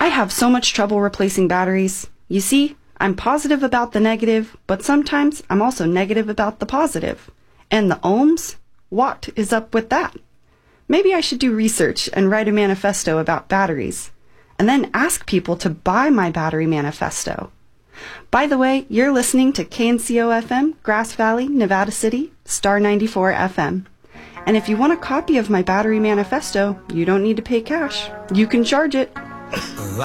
I have so much trouble replacing batteries. You see, I'm positive about the negative, but sometimes I'm also negative about the positive. And the ohms? What is up with that? Maybe I should do research and write a manifesto about batteries, and then ask people to buy my battery manifesto. By the way, you're listening to KNCO-FM, Grass Valley, Nevada City, Star 94 FM. And if you want a copy of my battery manifesto, you don't need to pay cash. You can charge it.